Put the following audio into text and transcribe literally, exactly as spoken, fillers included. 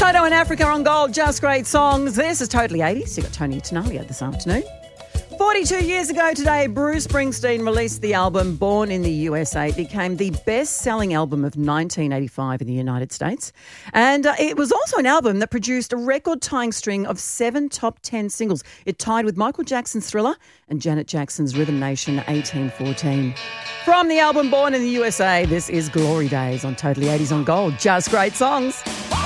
Toto and Africa on Gold, just great songs. This is Totally eighties. You got Tony Tenalia this afternoon. forty-two years ago today, Bruce Springsteen released the album Born in the U S A. It became the best-selling album of nineteen eighty-five in the United States. And uh, it was also an album that produced a record-tying string of seven top ten singles. It tied with Michael Jackson's Thriller and Janet Jackson's Rhythm Nation eighteen fourteen. From the album Born in the U S A, this is Glory Days on Totally eighties on Gold. Just great songs.